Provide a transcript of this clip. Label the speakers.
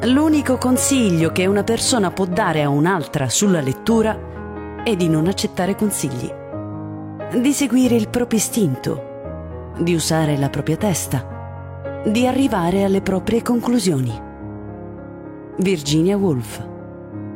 Speaker 1: L'unico consiglio che una persona può dare a un'altra sulla lettura è di non accettare consigli, di seguire il proprio istinto, di usare la propria testa, di arrivare alle proprie conclusioni. Virginia Woolf.